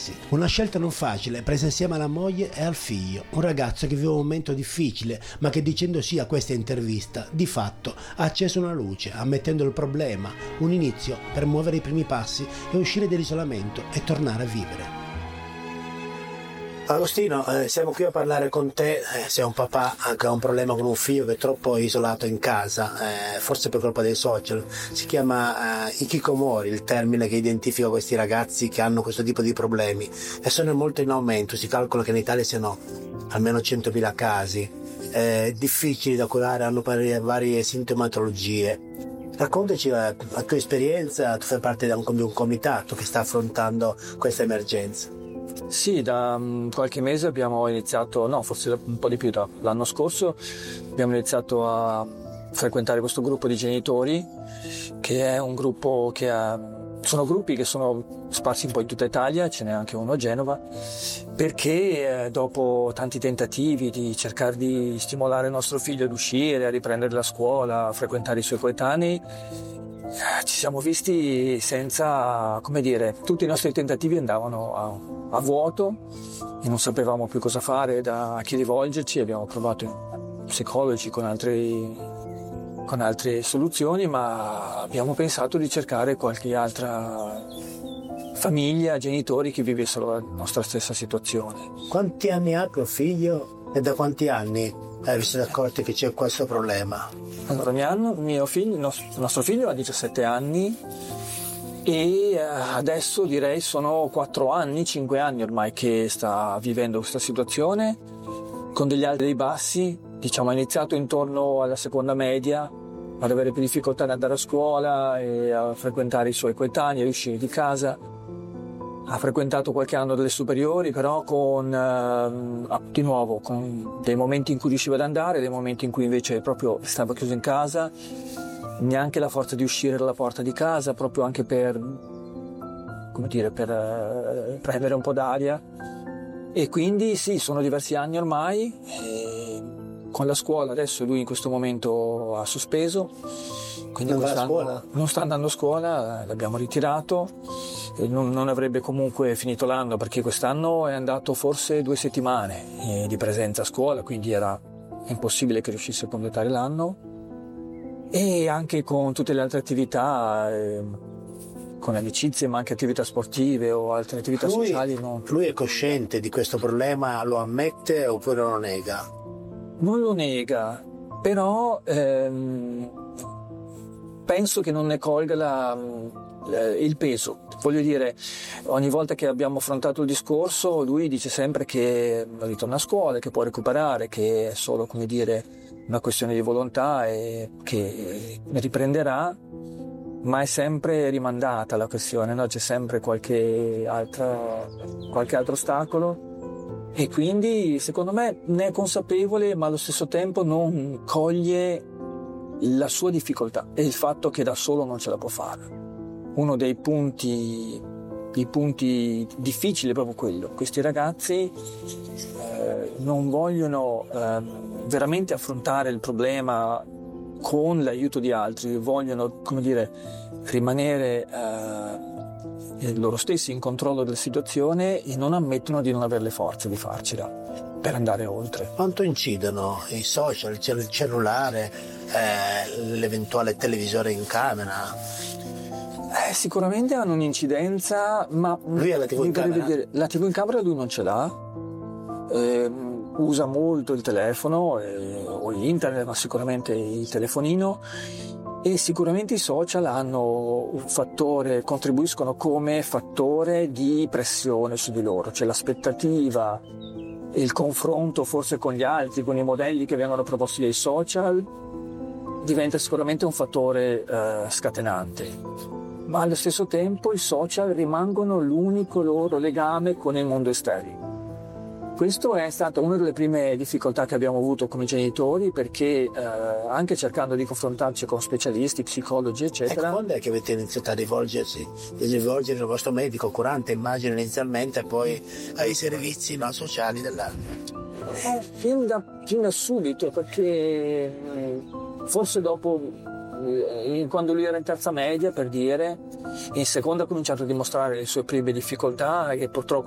ragazzi. Una scelta non facile, presa insieme alla moglie e al figlio. Un ragazzo che vive un momento difficile, ma che dicendo sì a questa intervista, di fatto ha acceso una luce, ammettendo il problema, un inizio per muovere i primi passi e uscire dall'isolamento e tornare a vivere. Agostino, siamo qui a parlare con te, sei un papà che ha un problema con un figlio che è troppo isolato in casa, forse per colpa dei social. Si chiama hikikomori, il termine che identifica questi ragazzi che hanno questo tipo di problemi, e sono molto in aumento. Si calcola che in Italia siano almeno 100.000 casi, difficili da curare, hanno varie sintomatologie. Raccontaci la tua esperienza, tu fai parte di un comitato che sta affrontando questa emergenza. Sì, da qualche mese abbiamo iniziato, no, forse un po' di più, l'anno scorso abbiamo iniziato a frequentare questo gruppo di genitori, che è un gruppo sono gruppi che sono sparsi un po' in tutta Italia, ce n'è anche uno a Genova, perché dopo tanti tentativi di cercare di stimolare il nostro figlio ad uscire, a riprendere la scuola, a frequentare i suoi coetanei, ci siamo visti senza, tutti i nostri tentativi andavano a vuoto e non sapevamo più cosa fare, a chi rivolgerci. Abbiamo provato psicologi con altre soluzioni, ma abbiamo pensato di cercare qualche altra famiglia, genitori che vivessero la nostra stessa situazione. Quanti anni ha tuo figlio e da quanti anni vi siete accorti che c'è questo problema? Allora, il nostro figlio ha 17 anni e adesso direi sono 5 anni ormai che sta vivendo questa situazione con degli alti e dei bassi. Ha iniziato intorno alla seconda media ad avere più difficoltà ad andare a scuola e a frequentare i suoi coetanei, a uscire di casa. Ha frequentato qualche anno delle superiori, però di nuovo con dei momenti in cui riusciva ad andare, dei momenti in cui invece proprio stava chiuso in casa, neanche la forza di uscire dalla porta di casa, proprio anche per prendere un po' d'aria. E quindi sì, sono diversi anni ormai. Con la scuola adesso lui in questo momento ha sospeso, quindi non sta andando a scuola, l'abbiamo ritirato. Non avrebbe comunque finito l'anno, perché quest'anno è andato forse 2 settimane di presenza a scuola, quindi era impossibile che riuscisse a completare l'anno. E anche con tutte le altre attività, con amicizie, ma anche attività sportive o altre attività sociali. No. Lui è cosciente di questo problema, lo ammette oppure lo nega? Non lo nega, però penso che non ne colga il peso. Voglio dire, ogni volta che abbiamo affrontato il discorso, lui dice sempre che ritorna a scuola, che può recuperare, che è solo, una questione di volontà e che riprenderà, ma è sempre rimandata la questione, no? C'è sempre qualche altro ostacolo, e quindi secondo me ne è consapevole, ma allo stesso tempo non coglie la sua difficoltà e il fatto che da solo non ce la può fare. Uno dei punti difficili è proprio quello. Questi ragazzi non vogliono veramente affrontare il problema con l'aiuto di altri, vogliono rimanere loro stessi in controllo della situazione e non ammettono di non avere le forze di farcela per andare oltre. Quanto incidono i social, il cellulare, l'eventuale televisore in camera? Sicuramente hanno un'incidenza, ma lui ha la TV in camera? La TV in camera lui non ce l'ha, usa molto il telefono o internet, ma sicuramente il telefonino, e sicuramente i social contribuiscono come fattore di pressione su di loro, cioè l'aspettativa e il confronto forse con gli altri, con i modelli che vengono proposti dai social, diventa sicuramente un fattore scatenante. Ma allo stesso tempo i social rimangono l'unico loro legame con il mondo esterno. Questo è stata una delle prime difficoltà che abbiamo avuto come genitori, perché anche cercando di confrontarci con specialisti, psicologi, eccetera. Quando è che avete iniziato a rivolgere al vostro medico curante, immagino inizialmente, e poi ai servizi sociali dell'anno? Fin da subito, perché forse dopo, quando lui era in terza media, per dire, in seconda ha cominciato a dimostrare le sue prime difficoltà, e purtroppo